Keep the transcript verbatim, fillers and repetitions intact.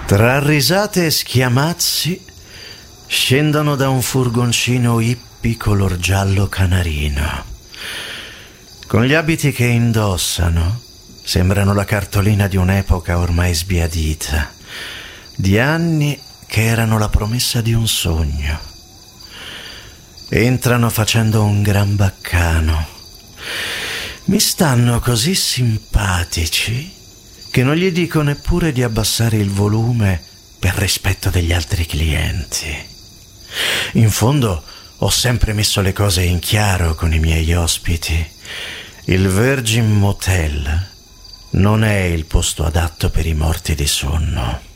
Tra risate e schiamazzi scendono da un furgoncino hippie color giallo canarino. Con gli abiti che indossano sembrano la cartolina di un'epoca ormai sbiadita, di anni che erano la promessa di un sogno. Entrano facendo un gran baccano. Mi stanno così simpatici che non gli dico neppure di abbassare il volume per rispetto degli altri clienti. In fondo ho sempre messo le cose in chiaro con i miei ospiti. Il Virgin Motel non è il posto adatto per i morti di sonno.